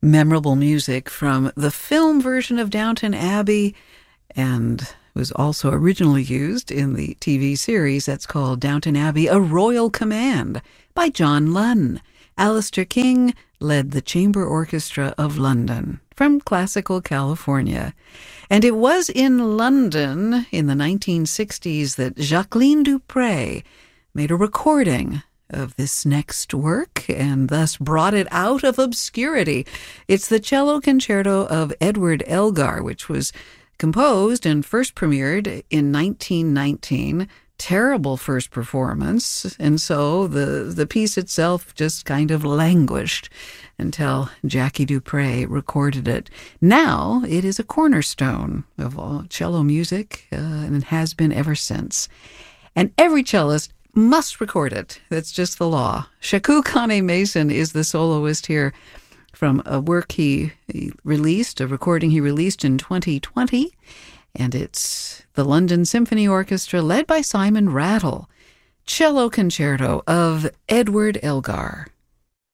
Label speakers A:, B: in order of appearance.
A: memorable music from the film version of Downton Abbey, and was also originally used in the TV series that's called Downton Abbey, A Royal Command by John Lunn. Alistair King led the Chamber Orchestra of London from classical California. And it was in London in the 1960s that Jacqueline du Pré made a recording of this next work and thus brought it out of obscurity. It's the cello concerto of Edward Elgar, which was composed and first premiered in 1919. Terrible first performance, and so the piece itself just kind of languished until Jackie du Pré recorded it. Now it is a cornerstone of all cello music, and it has been ever since. And every cellist must record it. That's just the law. Shaku Kane Mason is the soloist here from a work he released, a recording he released in 2020. And it's the London Symphony Orchestra led by Simon Rattle. Cello Concerto of Edward Elgar.